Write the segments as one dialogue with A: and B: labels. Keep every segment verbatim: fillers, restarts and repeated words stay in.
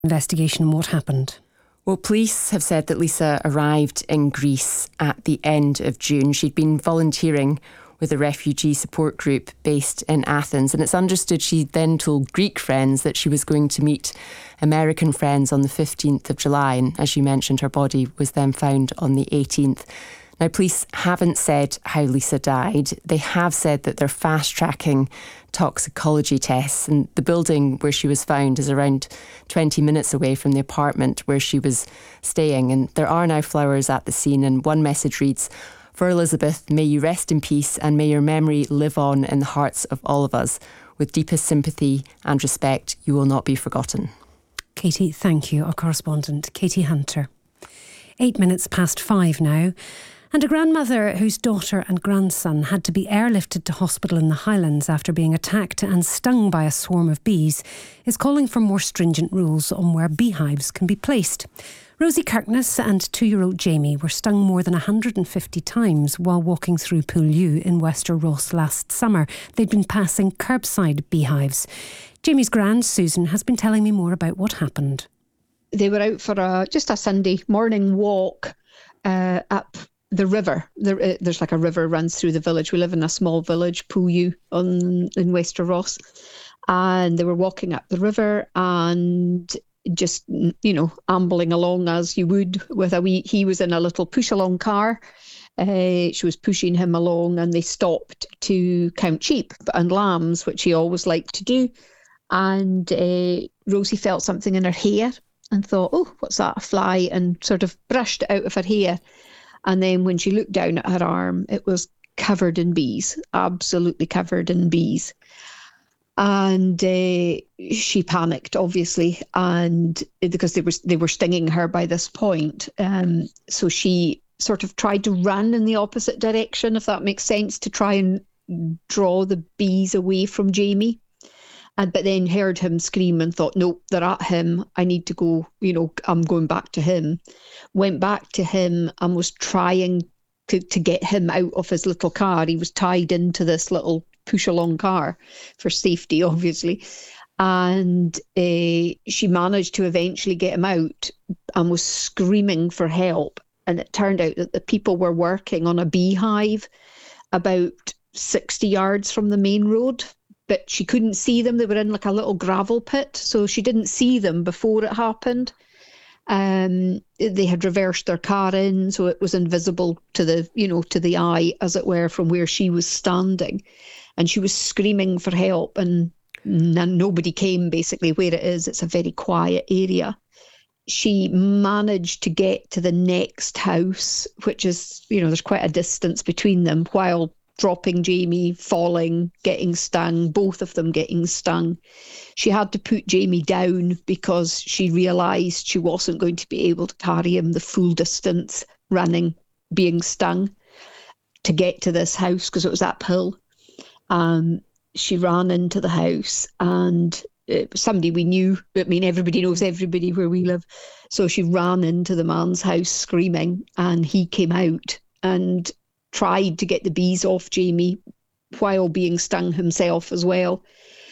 A: Investigation and what happened?
B: Well, police have said that Lisa arrived in Greece at the end of June. She'd been volunteering with a refugee support group based in Athens, and it's understood she then told Greek friends that she was going to meet American friends on the fifteenth of July, and as you mentioned, her body was then found on the eighteenth. Now, police haven't said how Lisa died. They have said that they're fast-tracking toxicology tests, and the building where she was found is around twenty minutes away from the apartment where she was staying, and there are now flowers at the scene, and one message reads, "For Elizabeth, may you rest in peace and may your memory live on in the hearts of all of us. With deepest sympathy and respect, you will not be forgotten."
A: Katie, thank you. Our correspondent, Katie Hunter. Eight minutes past five now. And a grandmother whose daughter and grandson had to be airlifted to hospital in the Highlands after being attacked and stung by a swarm of bees is calling for more stringent rules on where beehives can be placed. Rosie Kirkness and two-year-old Jamie were stung more than one hundred fifty times while walking through Poolew in Wester Ross last summer. They'd been passing curbside beehives. Jamie's grand, Susan, has been telling me more about what happened.
C: They were out for a just a Sunday morning walk uh, up the river. There, uh, there's like a river runs through the village. We live in a small village, Poolew, on in Wester Ross, and they were walking up the river and just, you know, ambling along as you would with a wee. He was in a little push-along car. Uh, she was pushing him along, and they stopped to count sheep and lambs, which he always liked to do. And uh, Rosie felt something in her hair and thought, "Oh, what's that? A fly?" and sort of brushed it out of her hair. And then when she looked down at her arm, it was covered in bees, absolutely covered in bees. And uh, she panicked, obviously, and because they were they were stinging her by this point. Um, so she sort of tried to run in the opposite direction, if that makes sense, to try and draw the bees away from Jamie. And but then heard him scream and thought, "No, they're at him. I need to go. You know, I'm going back to him." Went back to him and was trying to, to get him out of his little car. He was tied into this little push-along car for safety, obviously. And uh, she managed to eventually get him out and was screaming for help. And it turned out that the people were working on a beehive about sixty yards from the main road. But she couldn't see them. They were in like a little gravel pit, so she didn't see them before it happened. Um, they had reversed their car in, so it was invisible to the, you know, to the eye, as it were, from where she was standing. And she was screaming for help, and n- nobody came, basically, where it is. It's a very quiet area. She managed to get to the next house, which is, you know, there's quite a distance between them, while dropping Jamie, falling, getting stung, both of them getting stung. She had to put Jamie down because she realised she wasn't going to be able to carry him the full distance running, being stung, to get to this house because it was uphill. Um, she ran into the house, and it was somebody we knew. I mean, everybody knows everybody where we live. So she ran into the man's house screaming, and he came out and tried to get the bees off Jamie while being stung himself as well,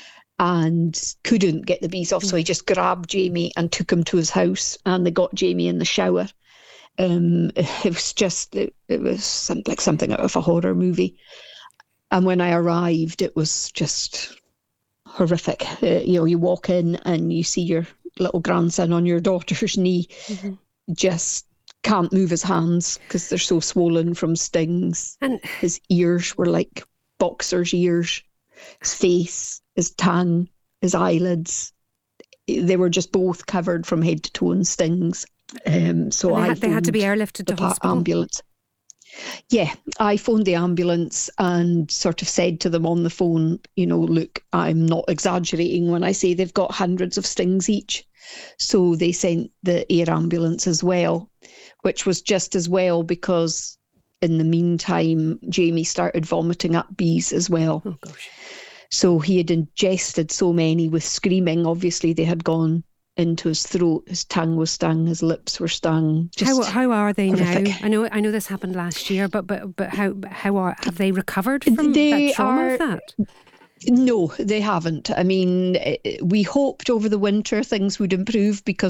C: and couldn't get the bees off. So he just grabbed Jamie and took him to his house, and they got Jamie in the shower. Um, it was just, it, it was some, like something out of a horror movie. And when I arrived, it was just horrific. Uh, you know, you walk in and you see your little grandson on your daughter's knee, mm-hmm. just can't move his hands because they're so swollen from stings. And his ears were like boxer's ears. His face, his tongue, his eyelids, they were just both covered from head to toe in stings. Um, so
A: they
C: I
A: had, they had to be airlifted to
C: the
A: hospital.
C: Ambulance. Yeah, I phoned the ambulance and sort of said to them on the phone, you know, look, I'm not exaggerating when I say they've got hundreds of stings each. So they sent the air ambulance as well, which was just as well because in the meantime, Jamie started vomiting up bees as well.
A: Oh, gosh.
C: So he had ingested so many with screaming. Obviously, they had gone into his throat. His tongue was stung. His lips were stung. Just
A: how how are they
C: horrific.
A: now? I know I know this happened last year, but but but how how are have they recovered from
C: they
A: that trauma
C: are,
A: of that?
C: No, they haven't. I mean, we hoped over the winter things would improve because